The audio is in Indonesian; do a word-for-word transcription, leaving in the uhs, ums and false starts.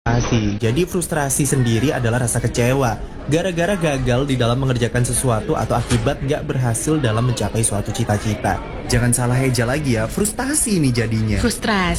Frustrasi. Jadi frustrasi sendiri adalah rasa kecewa gara-gara gagal di dalam mengerjakan sesuatu atau akibat nggak berhasil dalam mencapai suatu cita-cita. Jangan salah eja lagi ya, frustasi ini jadinya. Frustrasi